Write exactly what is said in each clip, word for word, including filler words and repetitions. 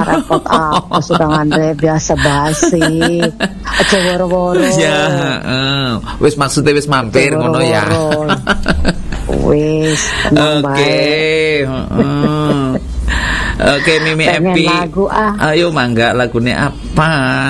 repot apa sudah Andre biasa basi. Aja woro-woro. Ya, heeh. Wis maksudnya wis mampir ngono ya. Wis. Oke, heeh. Oke, Mimi Epi. Lagu ah. Ayo mangga lagune apa?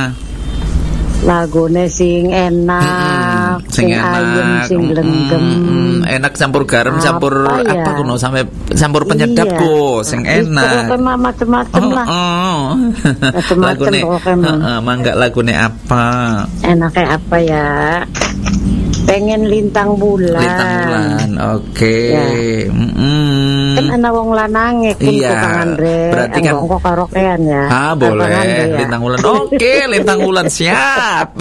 Lagune sing enak, hmm, sing, sing enak, ayem, sing glenggem. Hmm, enak campur garam, apa campur ya? apa kuno sampai campur penyedap iya. ku, sing enak. Pokoknya macam-macam oh, lah. Oh. Macam-macam pokoknya. Uh, mangga lagune apa? Enaknya apa ya? Pengen lintang bulan. Lintang bulan, oke. Okay. Ya. Mm-hmm. Kan ana wong lanange kun iya. Kang Andre. Berarti kan kok karaokean ya. Ah, boleh. Ya? Lintang bulan. Oke, okay, lintang bulan siap.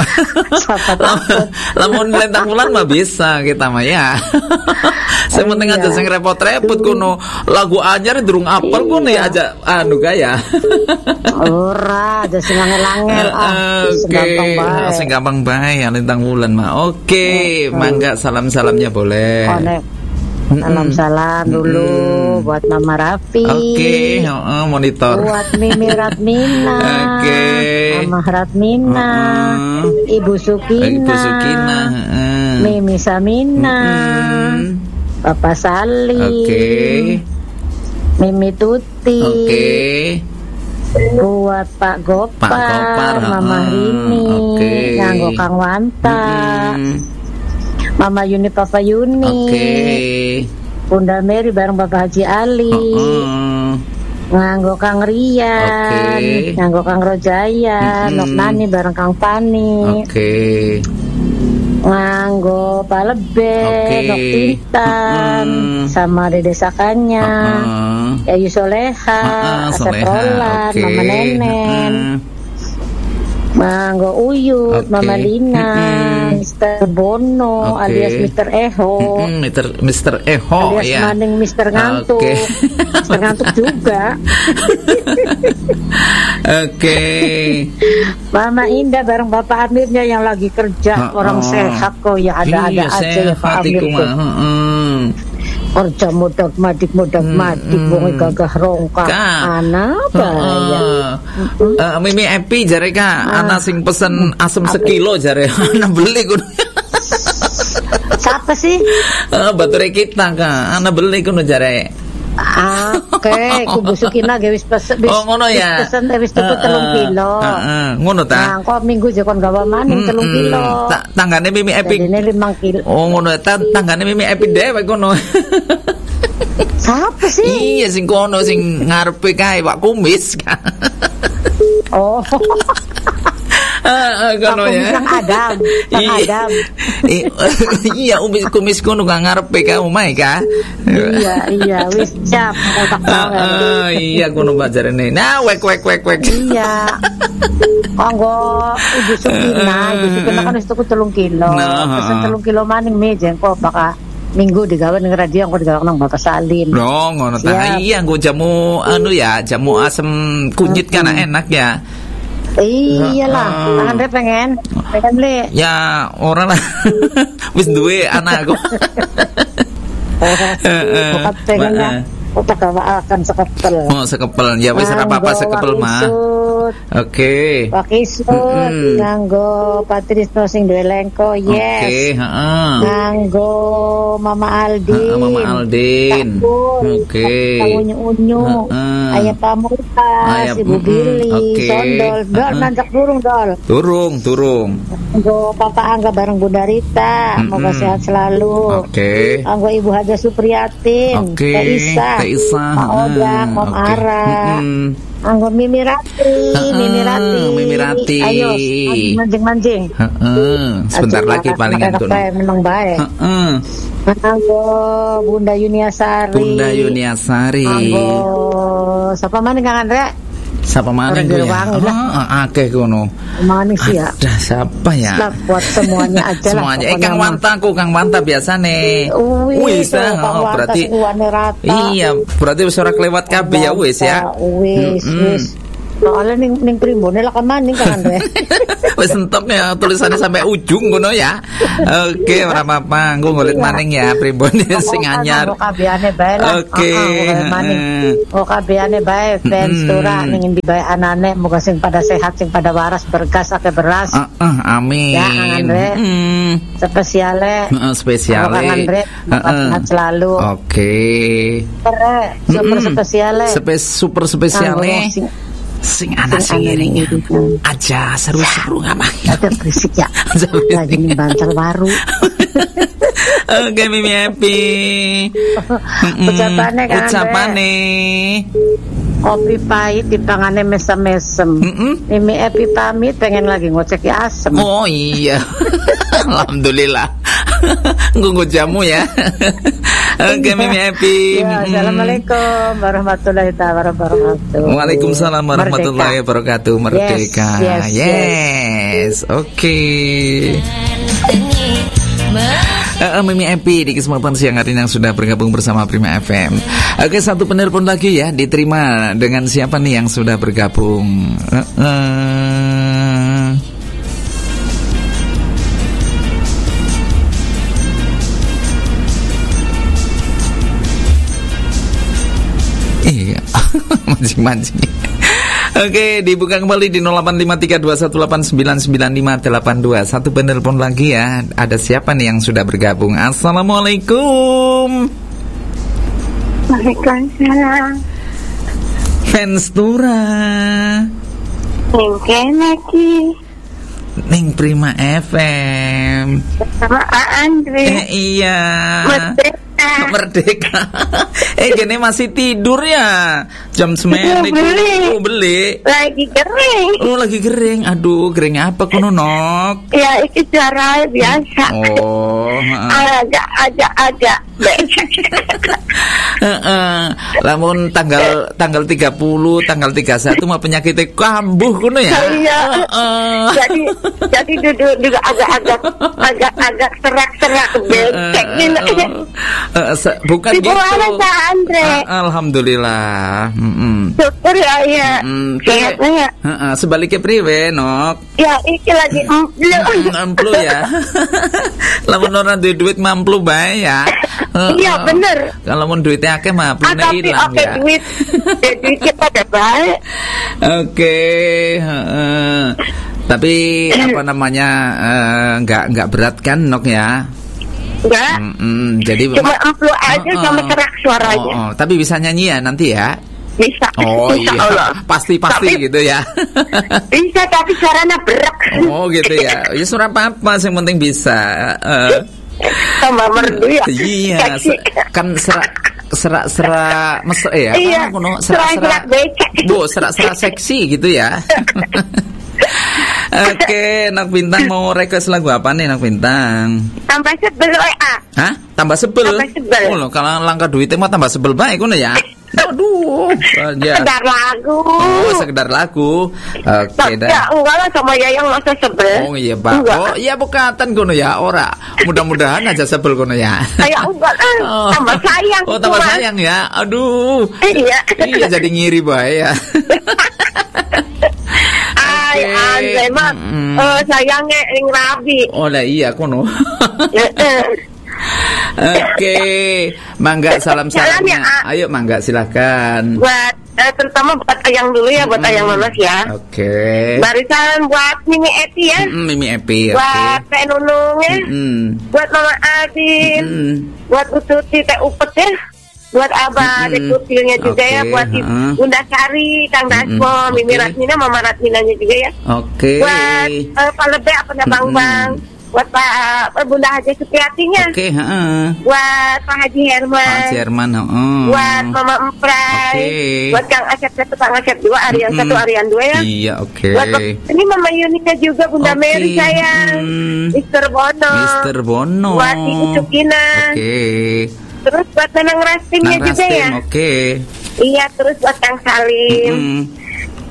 Lamun lintang bulan mah bisa kita mah ya. Sing penting aja sing repot-repot kuno lagu anyar durung apal kuno ya aja anu gaya. Ora, aja sing angel-angel ah. Oke, sing gampang bae ya lintang bulan mah. Oke. Mangga salam-salamnya boleh. Salam-salam dulu mm-hmm. buat Mama Rafi. Oke, okay. oh, monitor. Buat Mimi Ratmina. Oke. Okay. Mama Ratmina. Uh-uh. Ibu Sukina. Ibu Sukina. Uh-uh. Mimi Samina. Uh-uh. Papa Sali. Oke. Okay. Mimi Tuti. Oke. Okay. Buat Pak Gopar, Pak Gopar Mama uh, Rini, okay. nganggo Kang Wanta. Mm-hmm. Mama Yuni, Papa Yuni, okay. Bunda Mary bareng Bapak Haji Ali, uh-uh. nganggo Kang Rian, okay. nganggo Kang Rojaya, mm-hmm. Nok Nani bareng Kang Pani, okay. nganggo Pak Lebe, okay. Nok Tintan, uh-uh. sama Dede Sakanya, uh-uh. Yayu Soleha, uh-uh, Asep Roland, okay. Mama Nenen. Uh-uh. Manggo Uyut, okay. Mama Lina, mm-hmm. Mister Bono, okay. alias Mister Eho, mm-hmm. Mister Mister Eho, alias ya. Maning Mister Ngantuk, okay. Mister Ngantuk juga. Oke. Okay. Mama Indah bareng Bapak Amirnya yang lagi kerja, uh-uh. orang sehat kok ya ada-ada iya, aja ya Pak Amir tuh. Uh-uh. Kerja mudak madik mudak madik hmm, wong gagah rongkak ana bahaya. Uh, uh, Mimi Epi jare ka uh, ana sing pesen asem sekilo jare ana beli kudu. Siapa sih? Uh, bature kita ka ana beli kudu jare. Ah, oke, okay. Kubu Sukina ge wis pesen wis. Oh, ngono ya. Pesen wis tuku telung kilo. Heeh, ngono ta. Nah, kok minggu je kon gawa maning telung kilo. Ta, tanggane Mimi Epi. Dadine limang kilo. Oh, ngono ta, tanggane Mimi Epi dhewe kono. Siapa sih? Iya sing kono sing ngarepe kae Pak Kumis. Oh. Ah, kono ya. Kang Adam, Kang Adam. Iya, umis kumis kono kang ngarepe ka omahe ka. Iya, iya, wis siap otak tahu. Iya, kono bajarane. Nah, wek wek wek wek. Iya. Kanggo Ibu Sukina, Ibu Sukina kan wis tuku telung kilo. Pesen telung kilo maning mejen kok baka minggu digawe ning radio engko digawe nang Bapak Salin. Loh, ngono ta. Iya, nggo jamu anu ya, jamu asem kunyit kan enak ya. Iyalah, uh, Andre pengen, pengen beli. Ya orang lah, wis duwe anak aku. Bukan pengennya, kita akan sekepel. Oh sekepel, ya wis apa apa sekepel mah. Oke. Wakisut, mm-hmm. nganggo Patrisno sing duwe lengko, yes. Oke, okay, heeh. Nganggo Mama Aldin. Ha, Mama Aldin. Oke. Okay. Unyu-unyu. Ayah Pamungkas, Ibu Billy, okay. Sondol, dol nanjak durung dol. Durung, durung. Nganggo Papa Angga bareng Bunda Rita, mm-hmm. moga sehat selalu. Oke. Okay. Nganggo Ibu Haja Supriyatin, okay. Teh Isa, Teh Isa, Pak Odang, Om okay. Ara. Mm-hmm. Anggo Mimi Rati, uh, Mimi Rati, Mimi Rati. Ayo, mancing-mancing. Heeh. Sebentar lagi palingan tuh. Menang bae. Heeh. Anggo Bunda Yuniasari. Bunda Yuniasari. Anggo sapa maneh Kang Andre? Sapa maneh ku ya? Heeh, akeh kono. Maneh sih ya. Ada siapa ya? Lah buat semuanya aja lah. Semuanya. Eh Kang Wanta ku, Kang Wanta biasane. Wis, oh, berarti. Iya, berarti wis ora kelewat kabeh ya wis ya. Wis, wis. Soalnya ning ning primbone lah kemaning kan Andre. Wis entok ya tulisannya sampai ujung ngono ya. Oke, ora apa-apa. Engko golek maning ya primbone sing anyar. Kabehane bae lah. Oke. Oh kabehane bae fans Tura ning ndi bae anane moga sing pada sehat sing pada waras berkas akeh beras. Heeh, amin. Ya Andre. Spesiale. Heeh, spesiale. Kang Andre sehat selalu. Oke. Super spesiale. Spes super spesiale. Sing anak siring aja seru-seru nggak mah? Ada berisik ya. Lagi nih bantal baru. Oke Mimi Happy. Ucapannya kan? Ucapannya. Kopi pahit dipangane mesem-mesem. Mimi Happy pamit pengen lagi ngocek asem. Oh iya. Alhamdulillah. Ngunggu jamu ya. Oke Mimi Happy. Ya, assalamualaikum warahmatullahi wabarakatuh. Waalaikumsalam warahmatullahi wabarakatuh. Merdeka. Yes, yes, yes. Oke. Okay. Uh, Mimi Happy di kesempatan siang hari yang sudah bergabung bersama Prima F M. Oke, satu penelpon lagi ya, diterima dengan siapa nih yang sudah bergabung? Uh, uh. Iya, mancing-mancing. Oke, dibuka kembali di nol delapan lima tiga dua satu delapan sembilan sembilan lima delapan dua. Satu penelpon lagi ya. Ada siapa nih yang sudah bergabung? Assalamualaikum. Waalaikumsalam. Fans Tura. Ning lagi. Ning Prima F M. Sama Pak Andre. Eh, iya. Merdeka. Merdeka. Eh gini masih tidur ya. Jam sembilan beli. Oh, beli. Lagi kering. Oh lagi kering. Aduh kering apa kono nok? Ya itu cara biasa. Oh. Agak agak agak. Heeh. Lamun tanggal tanggal tiga puluh, tanggal tiga puluh satu mah penyakitnya kambuh kono ya. Iya. Jadi jadi duduk juga agak-agak agak-agak serak-serak becek gitu. Uh, se- bukan gitu. Andre. Uh, Alhamdulillah. Mm-mm. Syukur ya ya. Mm, Sehatnya. Heeh, sebaliknya priwe, Nok? Ya, iki lagi emplu. Emplu ya. Lamun ora duwe duit mamplu bae ya. Uh, iya, uh, bener. Kalau mun duitnya akeh mah plune ilang ya. Oke, duit. Duit kita ada baik. Oke, heeh. Tapi apa namanya enggak uh, enggak berat kan, Nok ya? Enggak. Mm-mm, jadi cuma emplu aja oh, sama serak suaranya. Oh, oh. Tapi bisa nyanyi ya nanti ya? Bisa. Oh Insya iya. Allah. Pasti pasti tapi, gitu ya. Bisa tapi suaranya berak. Oh gitu ya. Ya suara apa-apa yang penting bisa. Uh, Tambah merdu ya. Iya. Se- kan serak serak serak mesra ya. Iya. Apa serak serak. Bu serak serak seksi gitu ya. Oke, Nak Bintang mau request lagu apa nih Nak Bintang? Tambah sebel W A. Hah? Tambah sebel? Tambah sebel. Oh loh, kalau langkah duitnya mau tambah sebel baik kono ya. Aduh, ya. Sekedar lagu. Oh, sekedar lagu. Oke dah. Ya, enggak lah sama Yayang masa sebel. Oh iya, Pak. Enggak. Oh, iya bukatan kono ya, ora. Mudah-mudahan aja sebel kono ya. Kayak enggak lah, oh. Tambah sayang. Oh, tambah sayang ya. Aduh. Iya. Iya jadi ngiri bae ya. Ay, Andre mah mm. uh, sayangnya ing rabi. Oh lah iya kono. Oke, mangga salam-salamnya. Ya, ayo mangga silakan. Buat uh, terutama buat Ayang dulu ya, buat mm. Ayang Lolos ya. Oke. Okay. Barisan buat Mimi Epi ya. Mm, Mimi Epi. Buat okay. Teh Nunung ya. Mm. Buat Mama Adin. Mm. Buat Bu Tuti Teh Upet ya. Buat Abah, mm-hmm. Dekutilnya juga okay. ya. Buat uh-huh. Bunda Sari, Kang Dasmo, mm-hmm. Mimi okay. Ratmina, Mama Ratminanya juga ya. Oke. Okay. Buat uh, Pak Lebe, apa namanya Bang Bang. Buat Pak uh, Bunda Haji Supriyatinya. Oke. Okay, uh-huh. Buat Pak Haji Herman. Pak Haji Herman. Uh-huh. Buat Mama Emprai. Okay. Buat Kang Asep satu, Kang Asep dua, Arian mm-hmm. satu, Arian dua ya. Iya, oke. Okay. Buat ini Mama Yunika juga, Bunda okay. Mary sayang. Mm. Mister Bono. Mister Bono. Buat Ibu Sukina. Oke. Okay. Terus buat Nenang Rastimnya juga ya. Oke. Okay. Iya, terus buat Kang Salim. Mm-hmm.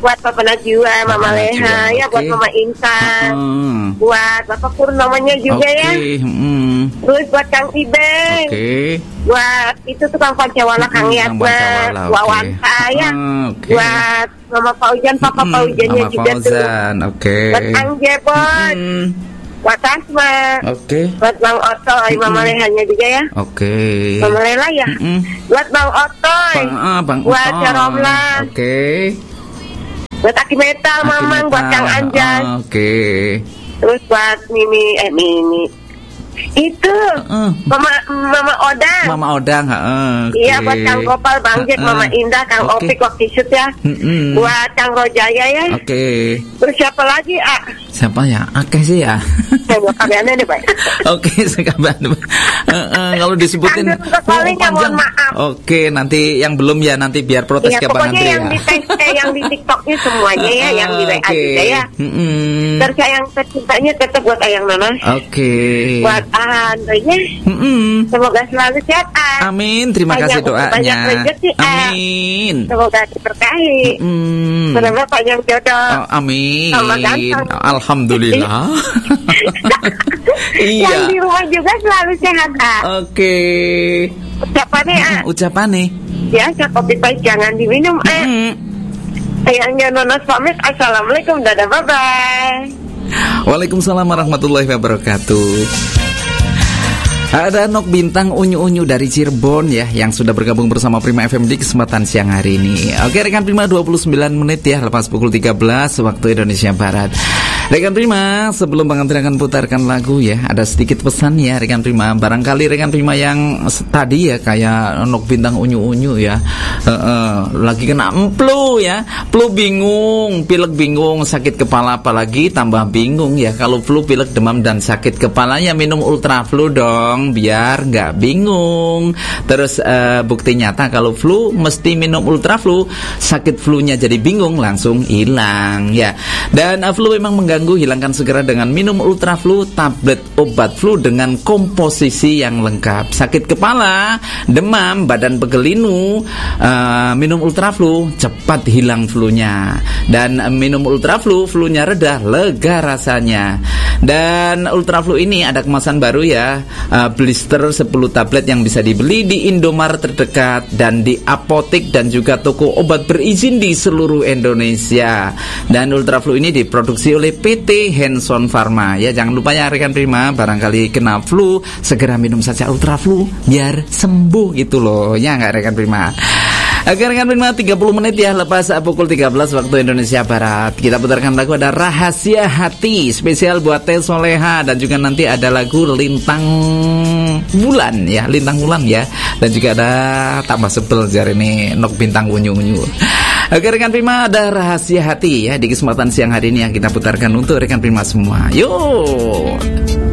buat Papa Najwa, Mama Mama Leha, Najwa, ya okay. buat Mama Intan, Hmm. buat Bapak Purnomanya juga okay. ya. Hmm. Terus buat Kang Ibeng, okay. buat itu tukang Pancawala Kang Hmm, Yatna, okay. Wawan saya, hmm, okay. buat Mama Faujan, Papa hmm, Faujannya Mama juga Fauzan. tuh. Okay. Buat Angjebot, Hmm. buat Asma, Oke. Okay. buat Bang Otoy, Mama Lehanya juga ya. Oke. Okay. Mama Lela ya. Mm-mm. Buat Bang Otoy, Bang, ah, Bang buat Otoy. Jaromlah, Oke. Okay. buat Aki Metal, Aki Mamang, Metal. buat Kang Anjas. Oh, Oke. Okay. Terus buat Mimi, eh Mimi. Itu Uh, Mama Mama Odang. Mama Odang, heeh. Okay. Iya buat Kang Gopal, Bang Jack, Uh, Mama Indah, Kang okay. Opik waktu shoot ya. Mm-mm. Buat Kang Rojaya ya. Oke. Okay. Terus siapa lagi, ah? Siapa ya? Akeh sih ya. Saya mau kabarnya deh, Pak. Oke, sekabar. Uh, uh, kalau disebutin Kang Kalinya, mohon maaf. Oke, nanti yang belum ya nanti biar protes Iya, ke Bang pokoknya Andri yang ya. di eh, yang di TikToknya semuanya ya, yang di W A Oke. juga ya. Mm-mm. Terus yang tercintanya tetap buat Ayang Nanas. Oke. Buat Andrenya, Mm-mm. semoga selalu sehat. Ah. Amin, terima kasih Banyak- banyak doanya. rezeki, ah. Amin. Semoga diberkahi. Mm. Semoga panjang jodoh. Oh, amin. Sama ganteng. Alhamdulillah. Iya. Yang di rumah juga selalu sehat, ah. Oke. Ucapannya, ah. Ucapan nih. Biasa kopi pahit jangan diminum, eh. Mm. Ayangnya Nonos pamit. Assalamualaikum, dadah, bye-bye. Waalaikumsalam warahmatullahi wabarakatuh. Ada Nok Bintang Unyu-Unyu dari Cirebon ya, yang sudah bergabung bersama Prima F M di kesempatan siang hari ini. Oke rekan Prima, dua puluh sembilan menit ya, lepas pukul tiga belas waktu Indonesia Barat. Rekan Prima, sebelum Bang Andri akan putarkan lagu ya, ada sedikit pesan ya rekan Prima. Barangkali rekan Prima yang tadi ya kayak Nok Bintang Unyu-Unyu ya, uh, uh, lagi kena flu ya, flu bingung, pilek bingung, sakit kepala apalagi tambah bingung ya. Kalau flu, pilek, demam dan sakit kepala ya minum Ultra Flu dong, biar nggak bingung. Terus uh, bukti nyata kalau flu mesti minum Ultra Flu, sakit flu-nya jadi bingung langsung hilang ya. Dan uh, flu memang mengganggu, hilangkan segera dengan minum Ultra Flu, tablet obat flu dengan komposisi yang lengkap. Sakit kepala, demam, badan pegelinu, uh, minum Ultra Flu, cepat hilang flu-nya. Dan uh, minum Ultra Flu, flu-nya reda, lega rasanya. Dan Ultra Flu ini ada kemasan baru ya, uh, blister sepuluh tablet yang bisa dibeli di Indomaret terdekat dan di apotek dan juga toko obat berizin di seluruh Indonesia. Dan Ultra Flu ini diproduksi oleh P T Hanson Pharma ya. Jangan lupa ya rekan Prima, barangkali kena flu segera minum saja Ultra Flu biar sembuh gitu loh ya, nggak rekan Prima. Oke rekan Prima, tiga puluh menit ya lepas pukul tiga belas waktu Indonesia Barat. Kita putarkan lagu, ada Rahasia Hati spesial buat Teh Soleha, dan juga nanti ada lagu Lintang Bulan ya, Lintang Bulan ya. Dan juga ada tambah sebel jar ini Nok Bintang Unyu-Unyu. Oke rekan Prima, ada Rahasia Hati ya di kesempatan siang hari ini yang kita putarkan untuk rekan Prima semua. Yuk.